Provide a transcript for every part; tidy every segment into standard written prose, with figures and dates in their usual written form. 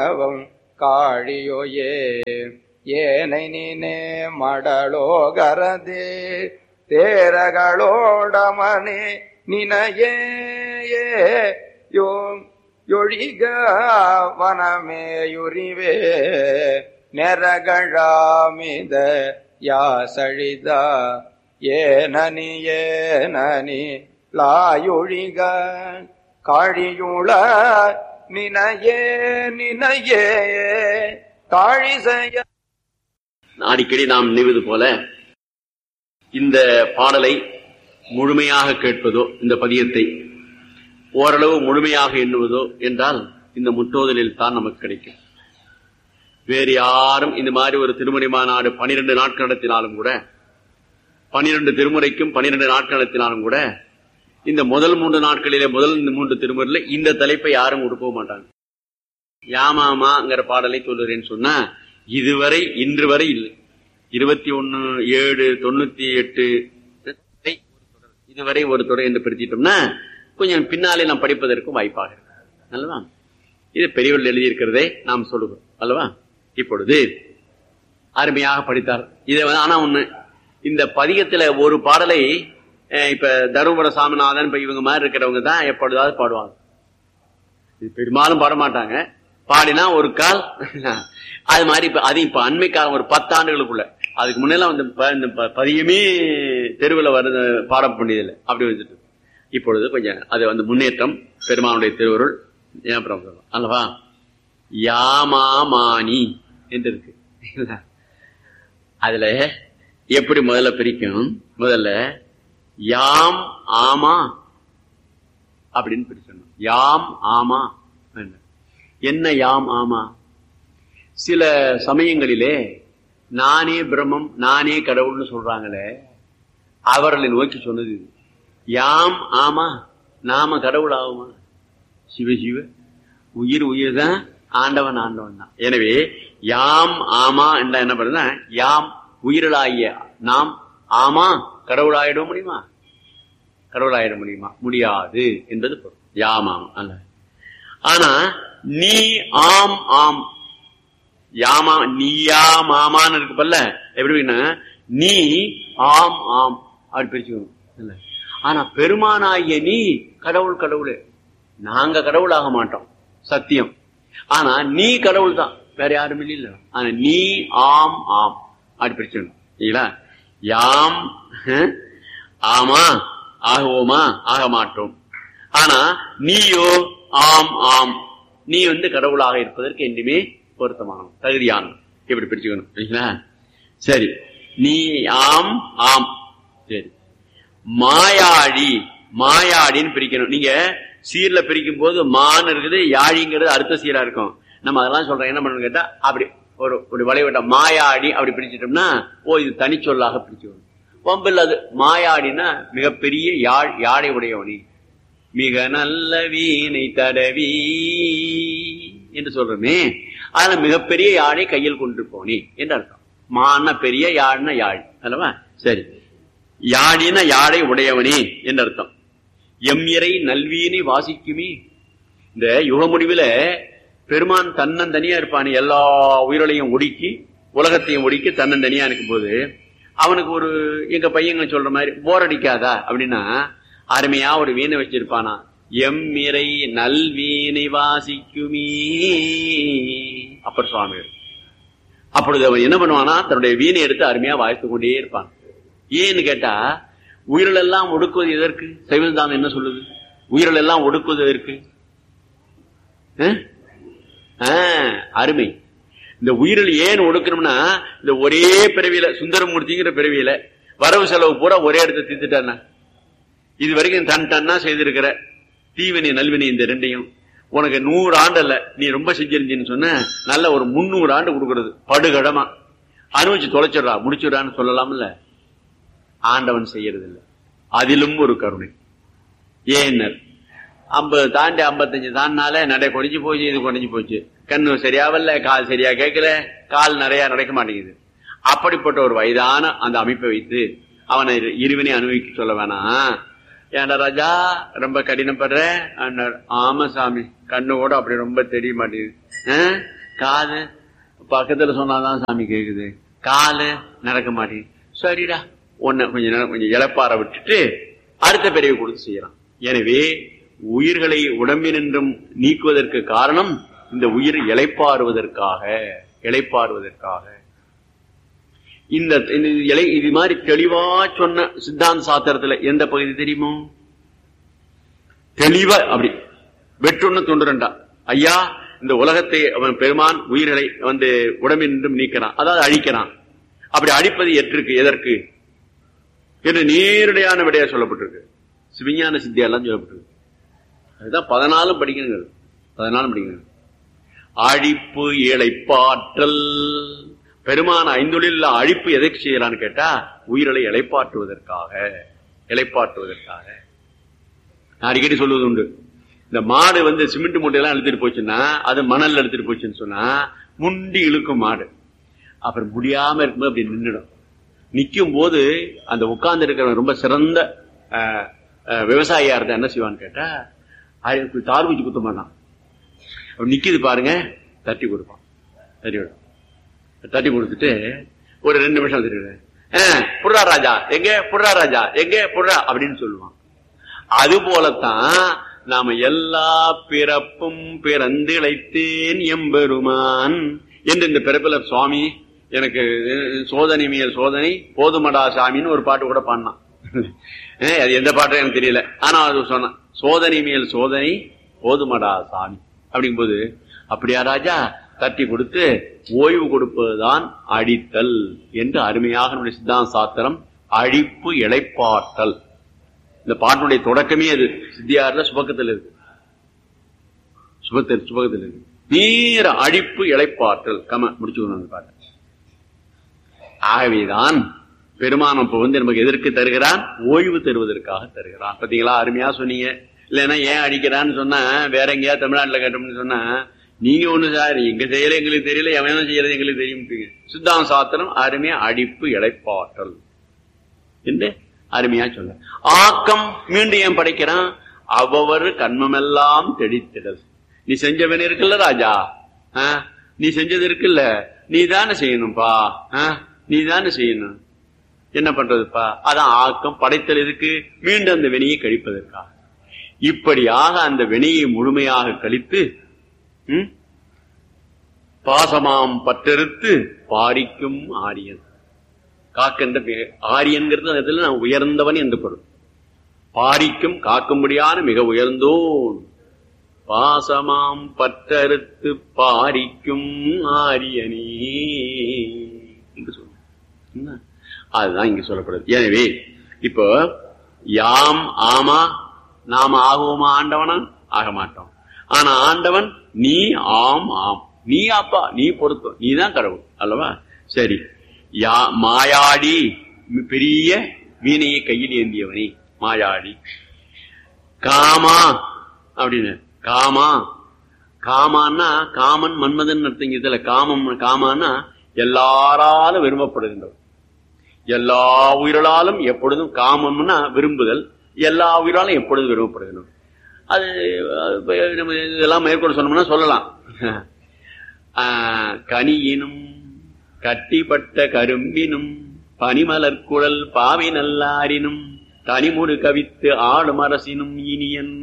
காழியோயே ஏனை நீனே மடலோகரதே தேரகளோடமனே நினையே யொழிக வனமேயுரிவே நெரகழாமித யாசழிதா ஏனனி லாயொழிக காழியுள நினையே தாழிசைய. அடிக்கடி நாம் நினைவது போல இந்த பாடலை முழுமையாக கேட்பதோ, இந்த பதியத்தை ஓரளவு முழுமையாக எண்ணுவதோ என்றால் இந்த முற்றோதலில் தான் நமக்கு கிடைக்கும். வேறு யாரும் இந்த மாதிரி ஒரு திருமுறை மாநாடு 12 நாட்கள் நடத்தினாலும் கூட, 12 திருமுறைக்கும் 12 நாட்கள் நடத்தினாலும் கூட, இந்த முதல் 3 நாட்களிலே முதல் 3 திருமுறையில இந்த தலைப்பை யாரும் கொடுக்க மாட்டாங்க. யாமாமாங்கிற பாடலை சொல்லுறேன்னு சொன்னா இதுவரை இன்று வரை இல்லை. 21/7/98 இதுவரை ஒரு தொடர் என்று பிரித்திட்டோம்னா கொஞ்சம் பின்னாலே நாம் படிப்பதற்கும் வாய்ப்பாக இருக்கு அல்லவா. இது பெரியவர்கள் எழுதியிருக்கிறதே நாம் சொல்லுகிறோம் அல்லவா. இப்பொழுது அருமையாக படித்தார் இதை. ஆனா ஒண்ணு, இந்த பதிகத்துல ஒரு பாடலை இப்ப தருமபுர சாமிநாதன் இப்ப இவங்க மாதிரி இருக்கிறவங்க தான் எப்பொழுதாவது பாடுவாங்க. இது பெரும்பாலும் பாட மாட்டாங்க. பாடினா ஒரு கால் அது மாதிரி. அது இப்ப அண்மை காலம் ஒரு 10 ஆண்டுகளுக்குள்ள. அதுக்கு முன்னெல்லாம் வந்து இந்த பதியமே தெருவில் வர பாட வேண்டியதில்லை. அப்படி வந்துட்டு இப்பொழுது கொஞ்சம் அது வந்து முன்னேற்றம். பெருமானுடைய திருவருள் அல்லவா. யாமாமானி என்று இருக்கு. அதுல எப்படி முதல்ல பிரிக்கும்? முதல்ல யாம் ஆமா அப்படின்னு பிரிக்கணும். யாம் ஆமா என்ன? யாம் ஆமா. சில சமயங்களிலே நானே பிரம்மம் நானே கடவுள்னு சொல்றாங்களே, அவர்களை நோக்கி சொன்னது யாம் ஆமா. நாம கடவுள் ஆகுமா? சிவ உயிர் உயிர் தான், ஆண்டவன் ஆண்டவன் தான். எனவே யாம் ஆமா என்ற என்ன பண்ணுறா, யாம் உயிரலாகிய நாம் ஆமா கடவுளாயிட முடியுமா? கடவுளாயிட முடியுமா? முடியாது என்பது பொருள். யாம் ஆமா அல்ல. ஆனா நீ ஆம் ஆம் யாமா நீயா மாமான்னு இருக்கு பல்ல. எப்படின்னா நீ ஆம் ஆம் அப்படி பிரிச்சுக்கணும் இல்ல. ஆனா பெருமானாகிய நீ கடவுள் கடவுளே. நாங்க கடவுள் ஆக மாட்டோம் சத்தியம். ஆனா நீ கடவுள் தான், வேற யாரும் இல்ல. ஆனா நீ ஆம் ஆம் அப்படி பிரிச்சுக்கணும் இல்லைங்களா. யாம் ஆமா ஆகுவோமா? ஆக மாட்டோம். ஆனா நீயோ ஆம் ஆம். நீ வந்து கடவுளாக இருப்பதற்கு என்றுமே பொருத்தமானவன், தகுதியானவன். எப்படி பிரிச்சுக்கணும் சரிங்களா. சரி, நீ ஆம் ஆம். சரி, மாயாடி மாயாடின்னு பிரிக்கணும். நீங்க சீர்ல பிரிக்கும் போது மான் இருக்குது, யாழிங்கிறது அடுத்த சீரா இருக்கும். நம்ம அதெல்லாம் சொல்றோம். என்ன பண்ணணும் கேட்டா அப்படி ஒரு வளைவட்ட மாயாடி அப்படி பிரிச்சுட்டோம்னா இது தனிச்சொல்லாக பிரிச்சுக்கணும். வம்பில் அது மாயாடினா மிகப்பெரிய யாழை உடையவனி, மிக நல்ல வீணை தடவி என்று சொல்றோமே. அதனால மிகப்பெரிய யாழை கையில் கொண்டு போனி என்று அர்த்தம். மான பெரிய, யாழ்னா யாழ் அல்லவா. சரி, யாழின யாழை உடையவனே என்று அர்த்தம். எம் இறை நல்வீனை வாசிக்குமே. இந்த யுக முடிவுல பெருமான் தன்னந்தனியா இருப்பான். எல்லா உயிர்களையும் ஒடுக்கி உலகத்தையும் ஒடுக்கி தன்னந்தனியா இருக்கும் போது அவனுக்கு ஒரு எங்க பையங்க சொல்ற மாதிரி போர் அடிக்காதா அப்படின்னா அருமையா ஒரு வீணை வச்சிருப்பானா. எம் இறை நல்வீனை வாசிக்குமே அப்பர் சுவாமிகள். அப்பொழுது அவன் என்ன பண்ணுவானா, தன்னுடைய வீணை எடுத்து அருமையா வாசித்து கொண்டே இருப்பான். ஏன்னு கேட்டா உயிர்கள் எல்லாம் ஒடுக்குவது எதற்கு? சைவசித்தாந்தம் என்ன சொல்லுது? உயிர்கள் எல்லாம் ஒடுக்குவது எதற்கு? அருமை. இந்த உயிரில் ஏன் ஒடுக்கணும்னா, இந்த ஒரே பிறவியில சுந்தரமூர்த்திங்கிற பிறவியில வரவு செலவு பூரா ஒரே இடத்தை தீர்த்துட்டானா. இது வரைக்கும் தன்னா செய்திருக்கிற தீவினை நல்வினை இந்த ரெண்டையும் உனக்கு 100 ஆண்டு அல்ல, நீ ரொம்ப செஞ்சிருந்தீன்னு சொன்ன நல்ல ஒரு 300 ஆண்டு கொடுக்கறது படுகடமா அனுபவிச்சு தொலைச்சிடறா முடிச்சுடான்னு சொல்லலாம்ல. ஆண்டவன் செய்யறது இல்லை. அதிலும் ஒரு கருணை. ஏன்னர் 50 தாண்டி 55 தாண்டினால நடை குறைஞ்சு போச்சு, இது குறைஞ்சு போச்சு, கண்ணு சரியாவல்ல, கால் சரியா கேட்கல, கால் நிறைய நடக்க மாட்டேங்குது. அப்படிப்பட்ட ஒரு வயதான அந்த அமைப்பை வைத்து அவனை இருவினை அனுபவிக்க சொல்ல வேணாம். ஏண்டா ராஜா ரொம்ப கடினப்படுற? ஆமா சாமி கண்ணு கூட அப்படி ரொம்ப தெரிய மாட்டேங்குது. காது பக்கத்துல சொன்னாதான் சாமி கேக்குது, காலு நடக்க மாட்டேங்குது. சரிடா ஒன்னு கொஞ்ச நேரம் கொஞ்சம் இழப்பார விட்டுட்டு அடுத்த பிறவி கொடுத்து செய்யலாம். எனவே உயிர்களை உடம்பினின்றும் நீக்குவதற்கு காரணம் இந்த உயிர் இளைப்பாறுவதற்காக. இந்த இது மாதிரி தெளிவா சொன்ன சித்தாந்த சாத்திரத்துல எந்த பகுதி தெரியுமோ? தெளிவா அப்படி வெற்றொன்னு தொண்டுரண்டா ஐயா, இந்த உலகத்தை அவன் பெருமான் உயிர்களை உடம்பினின்றும் நீக்கிறான், அதாவது அழிக்கிறான். அப்படி அழிப்பது எதற்கு என்று நேரடியான விடையா சொல்லப்பட்டிருக்கு. சிவஞான சித்தியெல்லாம் சொல்லப்பட்டிருக்கு. அதுதான் 14 படிக்கணும். 14 படிக்கணும். அழிப்பு இளைப்பாற்றல். பெருமான 5 அழிப்பு எதற்கு செய்யலான்னு கேட்டா உயிர்களை இளைப்பாற்றுவதற்காக. நான் அடிக்கடி சொல்வது உண்டு, இந்த மாடு சிமெண்ட் மூட்டையெல்லாம் எடுத்துட்டு போச்சுன்னா, அது மணல் எடுத்துட்டு போச்சுன்னு சொன்னா முண்டி இழுக்கும் மாடு. அப்புறம் முடியாம இருக்கும்போது அப்படி நின்றுடும். நிக்கும் போது அந்த உட்கார்ந்து இருக்கிற ரொம்ப சிறந்த விவசாயியா இருந்தா என்ன செய்வான்னு கேட்டா தார் வச்சு குத்த மாட்டான். நிக்குது பாருங்க, தட்டி கொடுப்பான். தட்டி கொடுத்துட்டு ஒரு 2 நிமிஷம் புடுறா ராஜா எங்க, புடுறா ராஜா எங்க, புடுறா அப்படின்னு சொல்லுவான். அது போலத்தான் நாம எல்லா பிறப்பும் பிறந்து இழைத்தேன் எம்பெருமான் என்று இந்த பிறப்பில சுவாமி எனக்கு சோதனை மேல் சோதனை போதுமடா சாமின்னு ஒரு பாட்டு கூட பாடினான். அது எந்த பாட்டும் எனக்கு தெரியல, ஆனா அது சொன்னான், சோதனை மேல் சோதனை போதுமடா சாமி அப்படிங்கும்போது, அப்படியா ராஜா தட்டி கொடுத்து ஓய்வு கொடுப்பதுதான் அடித்தல் என்று அருமையாக நம்முடைய சித்தாந்த சாத்திரம் அழிப்பு இளைப்பாற்றல். இந்த பாட்டுடைய தொடக்கமே அது சித்தியார்ல சுபக்கத்தில் இருக்கு. சுபக்கத்தில் இருக்கு. நேர அழிப்பு இளைப்பாற்றல் முடிச்சுக்கணும் பாட்டு. ஆகவேதான் பெருமானம் இப்ப நமக்கு எதற்கு தருகிறான்? ஓய்வு தருவதற்காக தருகிறான். பாத்தீங்களா, அருமையா சொன்னீங்க. இல்லைன்னா ஏன் அடிக்கிறான்னு சொன்னா வேற எங்கேயா தமிழ்நாட்டுல கேட்டோம்னு சொன்னா நீங்க ஒண்ணு சார் எங்க செய்யல எங்களுக்கு தெரியல, எவன் செய்யறது எங்களுக்கு தெரியும். சித்தாந்த சாத்திரம் அருமையா அழிப்பு இளைப்பாற்றல் என்று அருமையா சொல்ல. ஆக்கம் மீண்டும் ஏன் படைக்கிறான்? அவ்வொரு கண்மமெல்லாம் தெளித்திடல். நீ செஞ்சவன் இருக்குல்ல ராஜா, நீ செஞ்சது இருக்குல்ல, நீ தானே செய்யணும்பா, நீ தானே செய்யணும். என்ன பண்றதுப்பா? அதான் ஆக்கம். படைத்தல் எதுக்கு? மீண்டும் அந்த வினையை கழிப்பதற்காக. இப்படியாக அந்த வினையை முழுமையாக கழித்து பாசமாம் பற்றறுத்து பாரிக்கும் ஆரியன். காக்கின்ற ஆரியன்கிறது அதுல நான் உயர்ந்தவன் என்று பொருள். பாரிக்கும் காக்கும்படியான மிக உயர்ந்தோன். பாசமாம் பற்றறுத்து பாரிக்கும் ஆரியனே என்று சொல்ல. அதுதான் இங்க சொல்லப்படுது. எனவே இப்போ யாம் ஆமா நாம ஆகுவோமா ஆண்டவனா? ஆக மாட்டோம். ஆனா ஆண்டவன் நீ ஆம் ஆம், நீ அப்பா, நீ பொருத்தம், நீ தான் கடவுள் அல்லவா? சரி, மாயாடி பெரிய வீணையை கையில் ஏந்தியவனே மாயாடி. காமா அப்படின்னு காமா, காமான்னா காமன் மன்மதன் அர்த்தம். இதுல காமம் காமான்னா எல்லாராலும் விரும்பப்படுகின்றவர், எல்லா உயிர்களாலும் எப்பொழுதும். காமம்னா விரும்புதல், எல்லா உயிராலும் எப்பொழுதும் விரும்பப்படுகின்றவர். அது இதெல்லாம் மேற்கொண்டு சொன்னோம்னா சொல்லலாம். கனியினும் கட்டிப்பட்ட கரும்பினும் பனிமலர் குழல் பாவை நல்லாரினும் தனிமுடு கவித்து ஆளும் அரசினும் இனியன்.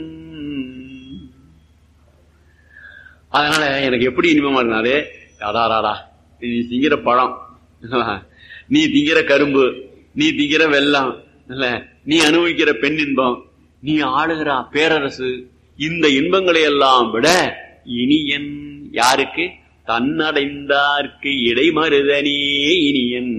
அதனால எனக்கு எப்படி இனிமமா இருந்தாலே, அடாராடா நீ திங்கிற பழம், நீ திங்கிற கரும்பு, நீ திங்கிற வெல்லம், நீ அனுபவிக்கிற பெண் இன்பம், நீ ஆளுகிற பேரரசு, இந்த இன்பங்களை எல்லாம் விட இனியன் யாருக்கு? தன்னடைந்தார்க்கு இடைமருதனே இனியன்.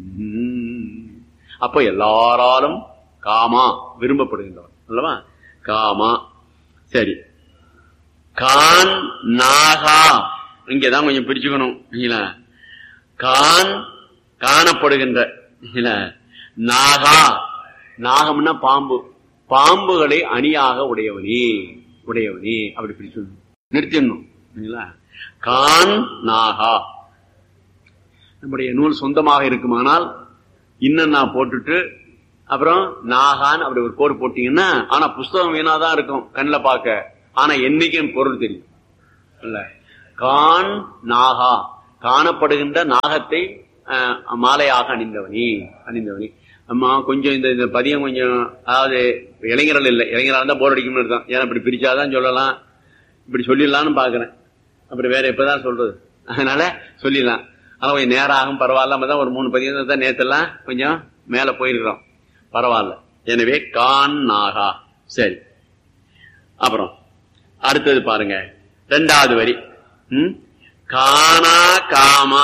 அப்ப எல்லாராலும் காமா விரும்பப்படுகின்றவன் அல்லவா? காமா. சரி, கான் நாகா இங்கதான் கொஞ்சம் பிரிச்சுக்கணும். கான் காணப்படுகின்ற நாகா, நாகம்னா பாம்பு, பாம்புகளை அணியாக உடையவனே உடையவனே அப்படி பிரிச்சு நிறுத்திடணும். கான் நாகா. நம்முடைய நூல் சொந்தமாக இருக்குமானால் இன்னும் போட்டுட்டு அப்புறம் நாகான் அப்படி ஒரு கோடு போட்டீங்கன்னா, ஆனா புஸ்தகம் வீணாதான் இருக்கும் கண்ணில் பார்க்க. ஆனா என்னைக்கும் பொருள் தெரியும் இல்ல. கான் நாகா, காணப்படுகின்ற நாகத்தை மாலையாக அணிந்தவனி. அம்மா கொஞ்சம் இந்த பதியம் கொஞ்சம், அதாவது இளைஞர்கள் இல்லை, இளைஞராக இருந்தா போர் அடிக்கும்னு அர்த்தம். ஏன்னா இப்படி பிரிச்சாதான் சொல்லலாம், இப்படி சொல்லிடலாம்னு பாக்குறேன். அப்புறம் வேற எப்பதான் சொல்றது, அதனால சொல்லிடலாம். ஆனா கொஞ்சம் நேரம் ஆகும், பரவாயில்ல. நம்ம தான் ஒரு 3 பதியம் தான் நேத்தெல்லாம் கொஞ்சம் மேல போயிருக்கிறோம், பரவாயில்ல. எனவே கான் நாகா. சரி, அப்புறம் அடுத்தது பாருங்க, 2வது வரி. கானா காமா,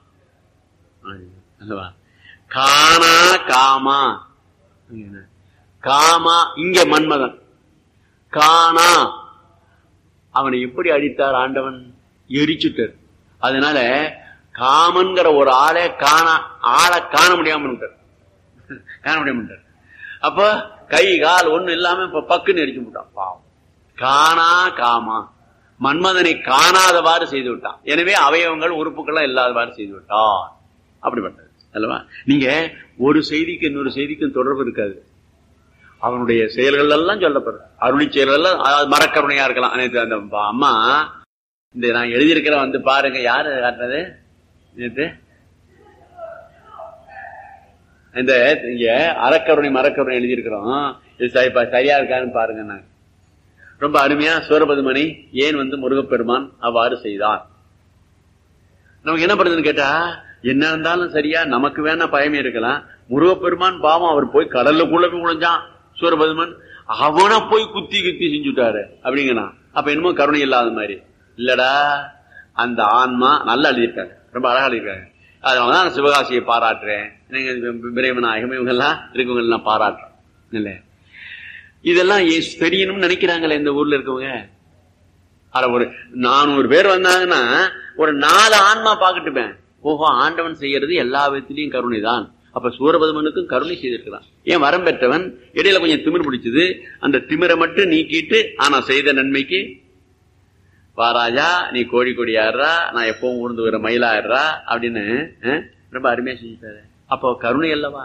கானா காமா, காமா இங்க மன்மதன். கானா அவனை எப்படி அடித்தார் ஆண்டவன்? எரிச்சுட்டார். அதனால காமன்கிற ஒரு ஆளை காண முடியாம அப்ப கை கால் ஒண்ணு இல்லாம இப்ப பக்குன்னு எரிச்சு விட்டான் பாவம். காணா காமா, மன்மதனை காணாதவாறு செய்து விட்டான். எனவே அவயவங்கள் உறுப்புகள் இல்லாதவாறு செய்து விட்டான். அப்படிப்பட்டது அல்லவா? நீங்க ஒரு செய்திக்கு இன்னொரு செய்திக்கும் தொடர்பு இருக்காது. அவனுடைய செயல்கள் எல்லாம் சொல்லப்படுற அருளி செயல்கள் எல்லாம் மரக்கருணையா இருக்கலாம். அந்த அம்மா இந்த நான் எழுதியிருக்கிற வந்து பாருங்க, யாரு காட்டுறது நேற்று இந்த இங்க அறக்கருணை மரக்கருணை எழுதியிருக்கிறோம். இது சரியா இருக்கான்னு பாருங்க. நான் ரொம்ப அருமையா சூரபதுமணி ஏன் வந்து முருகப்பெருமான் அவ்வாறு செய்தார். நமக்கு என்ன பண்ணுதுன்னு கேட்டா, என்ன இருந்தாலும் சரியா நமக்கு வேணா பயமே இருக்கலாம். முருகப்பெருமான் பாவம், அவர் போய் கடலுக்குள்ள போய் குழைஞ்சான் சூரபதுமன், அவனை போய் குத்தி செஞ்சுட்டாரு அப்படிங்கண்ணா. அப்ப என்னமோ கருணை இல்லாத மாதிரி இல்லடா. அந்த ஆன்மா நல்லா எழுதியிருக்காங்க, ரொம்ப அழகா எழுதியிருக்காங்க. அதனாலதான் சிவகாசியை பாராட்டுறேன். பிரேமநாயகம் இவங்கெல்லாம் இருக்கவங்க எல்லாம் பாராட்டுறேன் இல்ல. இதெல்லாம் தெரியணும்னு நினைக்கிறாங்களே இந்த ஊர்ல இருக்கவங்க. அட ஒரு 400 பேர் வந்தாங்கன்னா ஒரு 4 ஆன்மா பாக்கட்டுப்பேன். ஓஹோ, ஆண்டவன் செய்யறது எல்லா விதத்திலையும் கருணை தான். அப்ப சூரபதுமனுக்கும் கருணை செய்திருக்கிறான். ஏன் வரம் பெற்றவன், இடையில கொஞ்சம் திமிர் பிடிச்சது, அந்த திமிரை மட்டும் நீக்கிட்டு ஆனா செய்த நன்மைக்கு வாராஜா நீ கோழி கொடி ஆடுறா, நான் எப்பவும் ஊர்ந்து வர மயிலாடுறா அப்படின்னு ரொம்ப அருமையா செஞ்சுட்டாரு. அப்போ கருணை அல்லவா?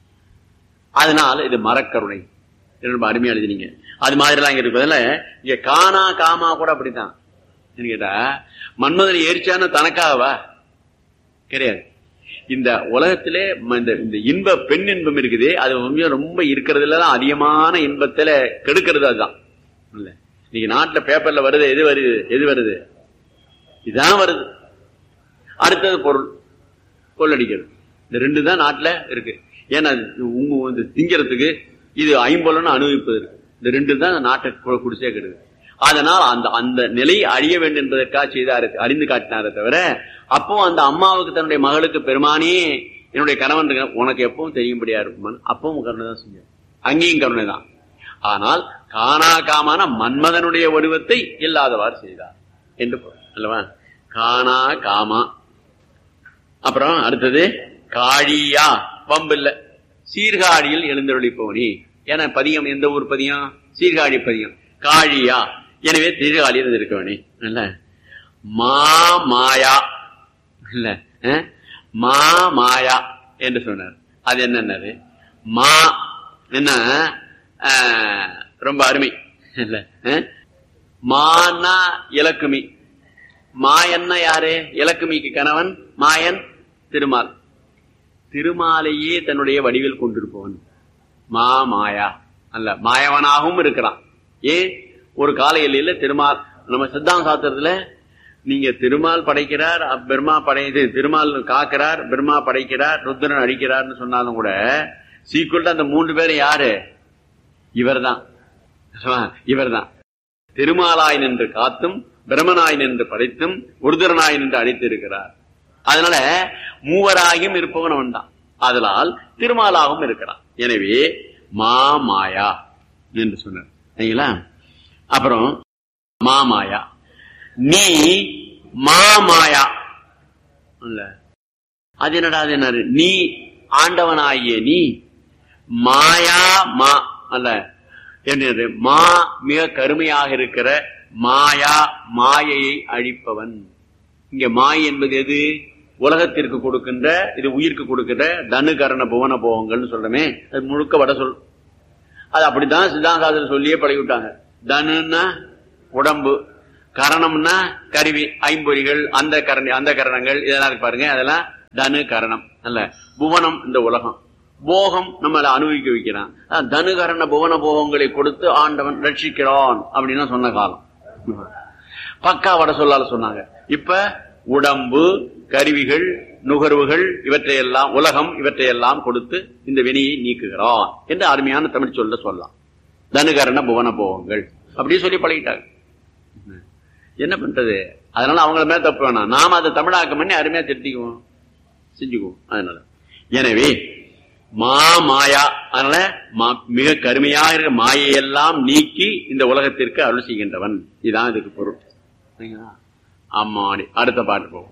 அதனால இது மரக்கருணை ரொம்ப அருமையா எழுதினீங்க. அது மாதிரி எல்லாம் இங்க இருப்பதில்ல. இங்க காணா காமா கூட அப்படித்தான் கேட்டா, மன்மதனை ஏறிச்சான்னு தனக்காகவா? கிடையாது. இந்த உலகத்திலே இந்த இன்ப பெண் இன்பம் இருக்குது, அது ரொம்ப இருக்கிறதுலதான் அதிகமான இன்பத்துல கெடுக்கிறது அதுதான் இல்ல. இன்னைக்கு நாட்டுல பேப்பர்ல வருது, எது வருது இதான் வருது. அடுத்தது பொருள் அடிக்கிறது. இந்த 2 தான் நாட்டுல இருக்கு. ஏன்னா திங்கிறதுக்கு இது 50 அனுபவிப்பது இருக்கு. இந்த 2 தான் நாட்டை குடிசே கெடுது. அதனால் அந்த நிலை அழிய வேண்டும் என்பதற்காக செய்தாரு, அறிந்து காட்டினாரே தவிர, அப்போ அந்த அம்மாவுக்கு தன்னுடைய மகளுக்கு பெருமானே என்னுடைய கணவன் உனக்கு எப்பவும் தெரியும்படியா இருக்குமான், அப்பவும் கருணை தான் செஞ்சார். அங்கேயும் கருணை தான். ஆனால் காணா காமான மன்மதனுடைய வடிவத்தை இல்லாதவாறு செய்தார் என்று அல்லவா? காணா காமா. அப்புறம் அடுத்தது காழியா, பம்பில்ல சீர்காழியில் எழுந்தருளிப்போனி. ஏன்னா பதியம் எந்த ஊர் பதியம்? சீர்காழி பதியம். காழியா, எனவே சீர்காழியில் இருக்கவனே இல்ல. மாயா இல்ல, மாயா என்று சொன்னார். அது என்னன்னது? மா என்ன ரொம்ப அருமை இல்ல. மானா இலக்குமி. மாயன்னா யாரு? இலக்குமிக்கு கணவன் மாயன் திருமால். திருமாலையே தன்னுடைய வடிவில் கொண்டிருப்பவன் மாயா அல்ல, மாயவனாகவும் இருக்கிறான். ஏன்? ஒரு கால எல்லையில திருமால், நம்ம சித்தாந்த சாஸ்திரத்துல நீங்க திருமால் படைக்கிறார், பிரம்மா திருமால் காக்கிறார், பிரம்மா படைக்கிறார், ருத்ரன் அடிக்கிறார்னு சொன்னாலும் கூட சீக்குவல் அந்த 3 பேரும் யாரு? இவர்தான். திருமாலாய் நின்று காத்தும், பிரம்மனாய் நின்று படைத்தும், ருத்ரனாய் நின்று அடித்து இருக்கிறார். அதனால மூவராகியும் இருப்பவன் அவன் தான். அதனால் திருமாலாகவும் இருக்கிறான். எனவே மாயா என்று சொன்னார். சரிங்களா? அப்புறம் மாயா, நீ மாயா இல்ல, அது என்னடா? அது என்ன? நீ ஆண்டவனாகிய நீ மாயா மா அல்ல என்று, மா மிக கருமையாக இருக்கிற மாயா, மாயையை அழிப்பவன். இங்க மாய் என்பது எது? உலகத்திற்கு கொடுக்கின்ற, இது உயிருக்கு கொடுக்கின்ற தனு கரண புவன போகங்கள் சொல்றமே, அது முழுக்க வட சொல். அது அப்படித்தான் சித்தாந்தாசர் சொல்லியே பழகிவிட்டாங்க. தனுன்னா உடம்பு. கரணம்னா கருவி, ஐம்பொறிகள், அந்த கரணங்கள் இதெல்லாம் இருக்கு பாருங்க, அதெல்லாம் தனு கரணம் அல்ல. புவனம் இந்த உலகம், போகம் நம்மள அனுபவிக்க வைக்கிறான். தனு கரண புவன போகங்களை கொடுத்து ஆண்டவன் ரட்சிக்கிறான் அப்படின்னு சொன்ன காலம். பக்கா வட சொல்லால சொன்னாங்க. இப்ப உடம்பு, கருவிகள், நுகர்வுகள், இவற்றையெல்லாம் உலகம், இவற்றையெல்லாம் கொடுத்து இந்த வினையை நீக்குகிறான் என்று அருமையான தமிழ் சொல்ல சொல்லலாம். தனுகரண புவன போகங்கள் அப்படி சொல்லி பழகிட்டாங்க. என்ன பண்றது? அதனால அவங்கள மேல தப்பு வேணாம், நாம அதை தமிழாக்கம் பண்ணி அருமையா திருத்திக்குவோம், செஞ்சுக்குவோம். அதனால எனவே மாயா, அதனால மிக கருமையாக இருக்கிற மாயையெல்லாம் நீக்கி இந்த உலகத்திற்கு அருள் செய்கின்றவன், இதுதான் இதுக்கு பொருள். ஆமாடி. அடுத்த பாட்டு போவோம்.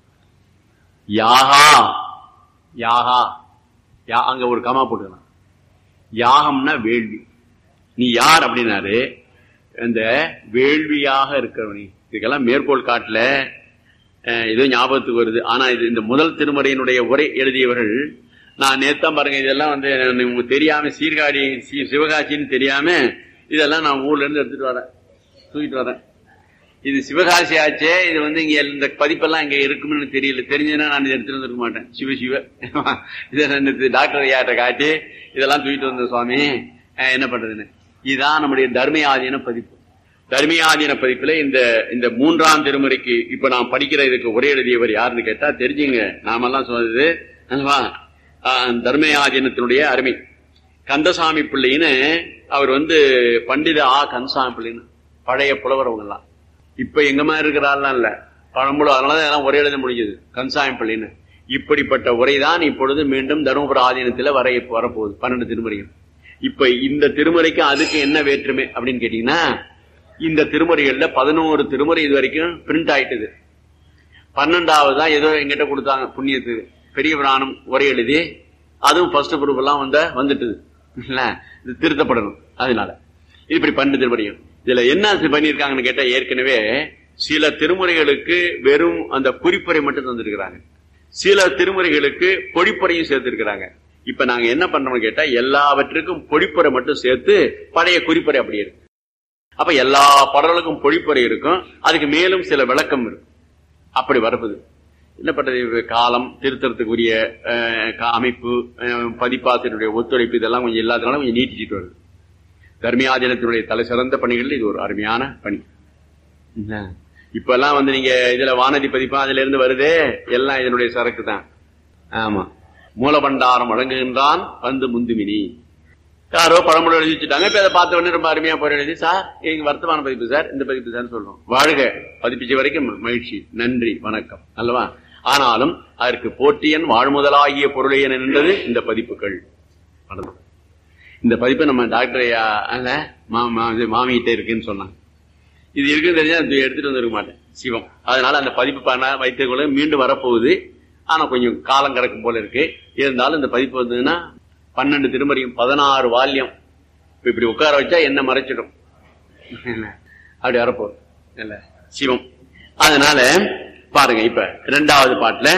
யாகா யாகா, அங்க ஒரு கமா போட்டுக்கலாம். யாகம்னா வேள்வி. நீ யார் அப்படின்னாரு, இந்த வேள்வியாக இருக்கிறவனி. இதுக்கெல்லாம் மேற்கோள் காட்டல, ஏதோ ஞாபகத்துக்கு வருது. ஆனா இது இந்த முதல் திருமுறையினுடைய உரை எழுதியவர்கள், நான் நேத்தான் பாருங்க, இதெல்லாம் வந்து உங்களுக்கு தெரியாம சீர்காழி சிவகாசின்னு தெரியாம இதெல்லாம் நான் ஊர்ல இருந்து எடுத்துட்டு வரேன், தூக்கிட்டு வரேன். இது சிவகாசி ஆச்சே, இது வந்து இங்க இந்த பதிப்பெல்லாம் இங்க இருக்குன்னு தெரியல. தெரிஞ்சதுன்னா நான் இதை எடுத்துட்டு வந்துருக்க மாட்டேன். சிவ இதை டாக்டர் ஐயாட்ட காட்டி இதெல்லாம் தூக்கிட்டு வந்த சுவாமி என்ன பண்றதுன்னு. இதுதான் நம்முடைய தர்மயாதீன பதிப்பு. தர்மயாதீன பதிப்புல இந்த 3ஆம் திருமுறைக்கு இப்ப நான் படிக்கிற இதுக்கு உரை எழுதியவர் யாருன்னு கேட்டா தெரிஞ்சுங்க. நாமெல்லாம் சொன்னது தர்மயாதீனத்தினுடைய அருமை கந்தசாமி பிள்ளைன்னு. அவர் வந்து பண்டித கந்தசாமி பிள்ளைன்னு பழைய புலவர். அவங்க எல்லாம் இப்ப எங்க மாதிரி இருக்கிறாள்லாம் இல்ல, பழம்புல. அதனாலதான் ஒரே எழுத முடிஞ்சது கந்தசாமி பிள்ளைன்னு. இப்படிப்பட்ட உரைதான் இப்பொழுது மீண்டும் தருமபுர ஆதீனத்துல வரப்போகுது 12 திருமுறையும். இப்ப இந்த திருமுறைக்கு அதுக்கு என்ன வேற்றுமை அப்படின்னு கேட்டீங்கன்னா, இந்த திருமுறைகள்ல 11 திருமுறை இது வரைக்கும் பிரிண்ட் ஆயிட்டது. 12வது தான் ஏதோ எங்கிட்ட கொடுத்தாங்க புண்ணியத்துக்கு, பெரிய புராணம் உரை எழுதி, அதுவும் ஃபர்ஸ்ட் குரூப் எல்லாம் வந்துட்டுது இல்ல, இது திருத்தப்படணும். அதனால இப்படி 12 திருமுறையும் இதுல என்ன பண்ணிருக்காங்கன்னு கேட்டா, ஏற்கனவே சில திருமுறைகளுக்கு வெறும் அந்த குறிப்புரை மட்டும் தந்திருக்கிறாங்க, சில திருமுறைகளுக்கு பொழிப்புரையும் சேர்த்திருக்கிறாங்க. இப்ப நாங்க என்ன பண்றோம்னு கேட்டா, எல்லாவற்றுக்கும் பொழிப்புரை மட்டும் சேர்த்து பழைய குறிப்புரை அப்படியே இருக்கு. அப்ப எல்லா பாடல்களுக்கும் பொழிப்புரை இருக்கும், அதுக்கு மேலும் சில விளக்கம் இருக்கும். அப்படி வரப்புது. என்ன பண்றது, காலம் திருத்தறதுக்குரிய அமைப்பு, பதிப்பாசிரியருடைய ஒத்துழைப்பு, இதெல்லாம் கொஞ்சம் எல்லாத்துனாலும் கொஞ்சம் நீட்டிச்சிட்டு வருது. தர்மயாதீனத்தினுடைய தலை சிறந்த பணிகள் இது ஒரு அருமையான பணி. இப்ப எல்லாம் வந்து நீங்க இதுல வானதி பதிப்பா அதுல இருந்து வருதே, எல்லாம் இதனுடைய சரக்கு தான். ஆமா, மூலபண்டாரம் வழங்குகின்றான் வந்து முந்துமினி. யாரோ பழமொழி எழுதி வச்சுட்டாங்க. இப்ப அதை பார்த்த உடனே ரொம்ப அருமையா போய் எழுதி, சார் எங்க வருத்தமான பதிப்பு சார், இந்த பதிப்பு சார் சொல்றோம். வாழ்க, பதிப்பிச்ச வரைக்கும் மகிழ்ச்சி, நன்றி, வணக்கம் அல்லவா. ஆனாலும் அதற்கு போற்றியன் வாழ்முதலாகிய பொருளையன் என்றது இந்த பதிப்புகள். இந்த பதிப்பை நம்ம டாக்டர் மாமிகிட்ட இருக்குன்னு சொன்னாங்க. இது இருக்குன்னு தெரிஞ்சா எடுத்துட்டு வந்துருக்க மாட்டேன் சிவம். அதனால அந்த பதிப்பு வைத்துக்கொள்ள மீண்டும் வரப்போகுது. ஆனா கொஞ்சம் காலம் கிடக்கும் போல இருக்கு. இருந்தாலும் இந்த பதிப்பு வந்ததுன்னா 12 திருமறையும் 16 வால்யம் இப்படி உட்கார வச்சா என்ன மறைச்சிடும், அப்படி வரப்போகுது இல்ல சிவம். அதனால பாருங்க, இப்ப 2வது பாட்டுல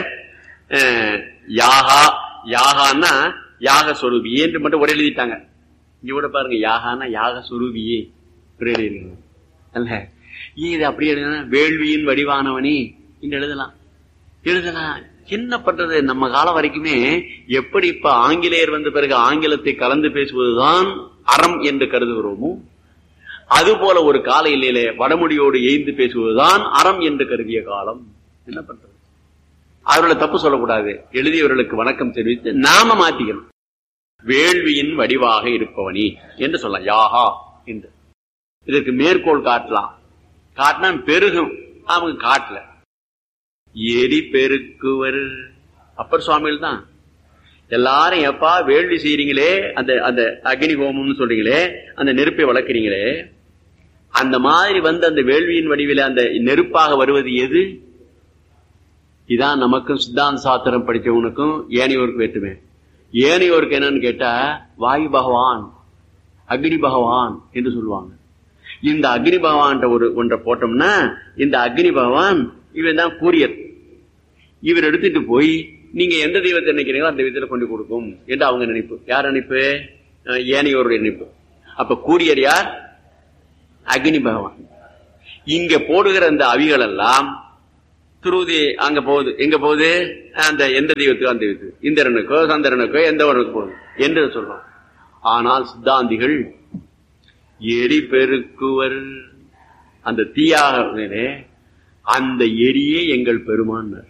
யாகா, யாகான்னா யாக சொரூபியே என்று மட்டும் ஒரு எழுதிட்டாங்க. இங்க கூட பாருங்க, யாகான்னா யாக சொரூபியே அல்ல. இது அப்படி எழுதுனா வேள்வியின் வடிவானவனி இங்க எழுதலாம். என்ன பண்றது, நம்ம காலம் வரைக்குமே எப்படி இப்ப ஆங்கிலேயர் வந்த பிறகு ஆங்கிலத்தை கலந்து பேசுவதுதான் அறம் என்று கருதுகிறோமோ, அது போல ஒரு கால இல்லையிலே வடமொழியோடு எய்ந்து பேசுவதுதான் அறம் என்று கருதிய காலம். என்ன பண்றது, அவர்களை தப்பு சொல்லக்கூடாது, எழுதியவர்களுக்கு வணக்கம் தெரிவித்து நாம மாத்திக்கணும். வேள்வியின் வடிவாக இருப்பவனி என்று சொல்லலாம் யாகா என்று. இதற்கு மேற்கோள் காட்டலாம், காட்டினா பெருகும், அவங்க காட்டல. எரி பெருக்குவர் அப்பர் சுவாமிகள் தான். எல்லாரும் எப்பா வேள்வி செய்யறீங்களே, அந்த அந்த அக்னி ஹோமம்னு சொல்றீங்களே, அந்த நெருப்பை வளர்க்கிறீங்களே, அந்த மாதிரி வந்து அந்த வேள்வியின் வடிவில அந்த நெருப்பாக வருவது எது? இதான் நமக்கும் சித்தாந்த சாஸ்திரம் படிச்சவனுக்கும் ஏனையோருக்கு வேற்றுமே. ஏனையோருக்கு என்னன்னு கேட்டா, வாயு பகவான், அக்னி பகவான் என்று சொல்லுவாங்க. இந்த அக்னி பகவான் ஒன்றை போட்டோம்னா, இந்த அக்னி பகவான் இவன் தான் கூரியர். இவர் எடுத்துட்டு போய் நீங்க எந்த தெய்வத்தை நினைக்கிறீங்களோ அந்த தெய்வத்துல கொண்டு கொடுக்கும் என்று அவங்க நினைப்பு. யார் நினைப்பு? ஏனையோருடைய நினைப்பு. அப்ப கூரியர் யார்? அக்னி பகவான். இங்க போடுகிற அந்த அவிகள் எல்லாம் துருதி அங்க போகுது, எங்க போகுது, அந்த எந்த தெய்வத்துக்கோ அந்த தெய்வத்துக்கு, இந்திரனுக்கோ சந்திரனுக்கோ எந்த ஒருவருக்கு போகுது என்று சொல்றோம். ஆனால் சித்தாந்திகள் எரி பெருக்குவர், அந்த தீயாக அந்த எரியே எங்கள் பெருமானார்.